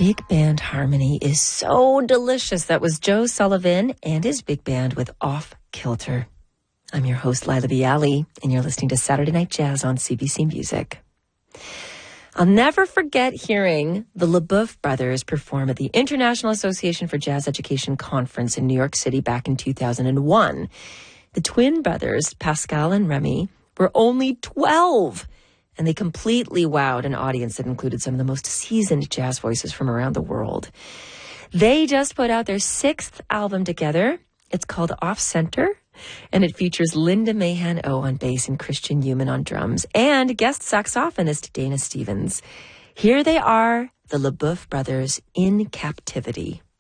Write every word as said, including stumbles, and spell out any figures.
big band harmony is so delicious. That was Joe Sullivan and his big band with Off Kilter. I'm your host, Lila Bialy, and you're listening to Saturday Night Jazz on C B C Music. I'll never forget hearing the LeBoeuf brothers perform at the International Association for Jazz Education Conference in New York City back in two thousand one. The twin brothers, Pascal and Remy, were only twelve, and they completely wowed an audience that included some of the most seasoned jazz voices from around the world. They just put out their sixth album together. It's called Off Center, and it features Linda Mahan-O on bass and Christian Human on drums, and guest saxophonist Dana Stevens. Here they are, the LeBoeuf brothers, In Captivity.